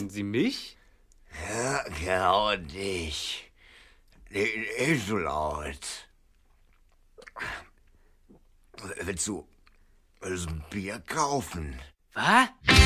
Meinen Sie mich? Ja, genau dich. Nicht so laut. Willst du ein Bier kaufen? Was?